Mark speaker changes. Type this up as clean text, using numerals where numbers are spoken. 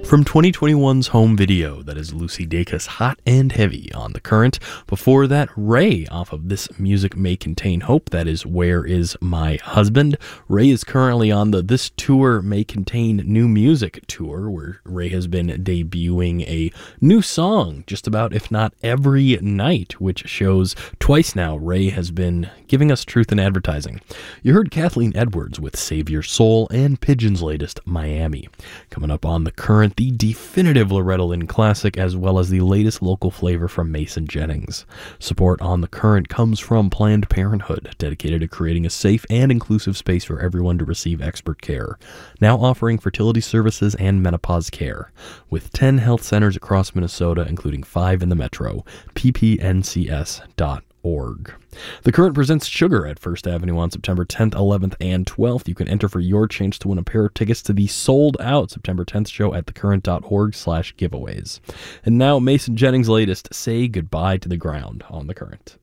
Speaker 1: From 2021's home video, that is Lucy Dacus, Hot and Heavy on The Current. Before that, Ray off of This Music May Contain Hope, that is Where Is My Husband. Ray is currently on the This Tour May Contain New Music tour, where Ray has been debuting a new song just about, if not every night, which shows twice now Ray has been giving us truth in advertising. You heard Kathleen Edwards with Save Your Soul and Pigeon's latest Miami. Coming up on The Current, the definitive Loretta Lynn classic, as well as the latest local flavor from Mason Jennings. Support on The Current comes from Planned Parenthood, dedicated to creating a safe and inclusive space for everyone to receive expert care. Now offering fertility services and menopause care. With 10 health centers across Minnesota, including 5 in the metro. ppncs.org. The Current presents Sugar at First Avenue on September 10th, 11th, and 12th. You can enter for your chance to win a pair of tickets to the sold-out September 10th show at thecurrent.org/giveaways. And now, Mason Jennings' latest, Say Goodbye to the Ground on The Current.